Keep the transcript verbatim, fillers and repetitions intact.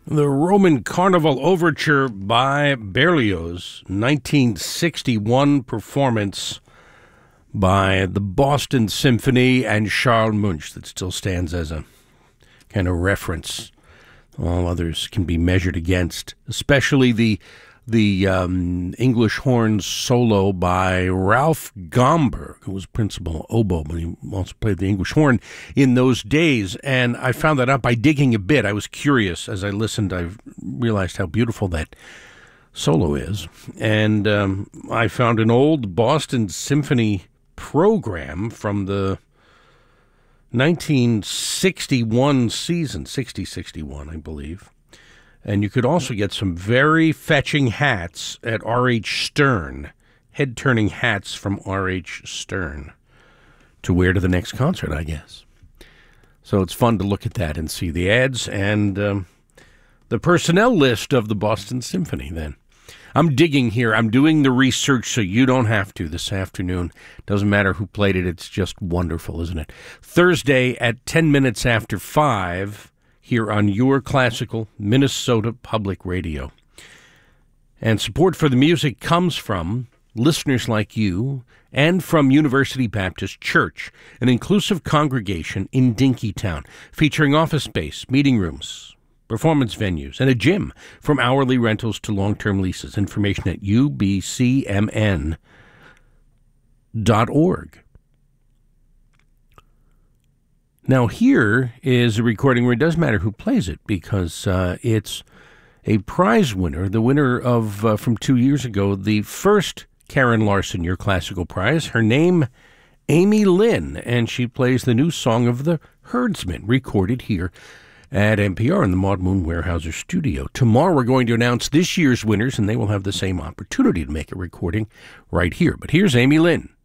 The Roman Carnival Overture by Berlioz, nineteen sixty-one performance by the Boston Symphony and Charles Munch that still stands as a kind of reference. All others can be measured against, especially the the um, English horn solo by Ralph Gomberg, who was principal oboe, but he also played the English horn in those days. And I found that out by digging a bit. I was curious. As I listened, I realized how beautiful that solo is. And um, I found an old Boston Symphony program from the nineteen sixty-one season, sixty sixty-one, I believe. And you could also get some very fetching hats at R H. Stern, head-turning hats from R H. Stern to wear to the next concert, I guess. So it's fun to look at that and see the ads and um, the personnel list of the Boston Symphony then. I'm digging here. I'm doing the research so you don't have to this afternoon. Doesn't matter who played it. It's just wonderful, isn't it? Thursday at ten minutes after five here on your classical Minnesota Public Radio. And support for the music comes from listeners like you and from University Baptist Church, an inclusive congregation in Dinkytown, featuring office space, meeting rooms, performance venues, and a gym, from hourly rentals to long-term leases. Information at u b c m n dot org. Now, here is a recording where it does matter who plays it, because uh, it's a prize winner, the winner of, uh, from two years ago, the first Karen Larson Your Classical Prize. Her name, Amy Lynn, and she plays the new song of the Herdsman, recorded here at N P R in the Maud Moon Weyerhaeuser studio. Tomorrow we're going to announce this year's winners, and they will have the same opportunity to make a recording right here. But here's Amy Lynn.